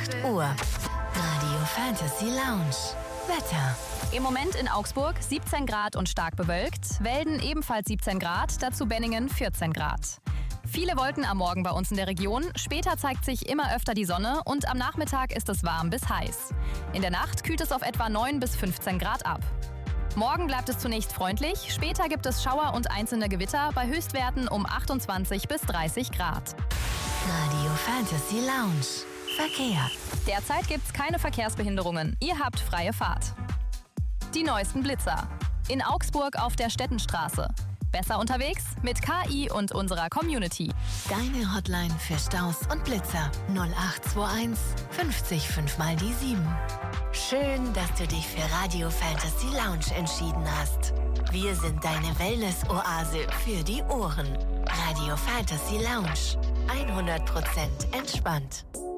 8 Uhr. Radio Fantasy Lounge. Wetter. Im Moment in Augsburg 17 Grad und stark bewölkt. Welden ebenfalls 17 Grad, dazu Benningen 14 Grad. Viele Wolken am Morgen bei uns in der Region. Später zeigt sich immer öfter die Sonne und am Nachmittag ist es warm bis heiß. In der Nacht kühlt es auf etwa 9 bis 15 Grad ab. Morgen bleibt es zunächst freundlich, später gibt es Schauer und einzelne Gewitter bei Höchstwerten um 28 bis 30 Grad. Radio Fantasy Lounge. Verkehr. Derzeit gibt's keine Verkehrsbehinderungen. Ihr habt freie Fahrt. Die neuesten Blitzer. In Augsburg auf der Stettenstraße. Besser unterwegs mit KI und unserer Community. Deine Hotline für Staus und Blitzer 0821 50 5 mal die 7. Schön, dass du dich für Radio Fantasy Lounge entschieden hast. Wir sind deine Wellness-Oase für die Ohren. Radio Fantasy Lounge. 100% entspannt.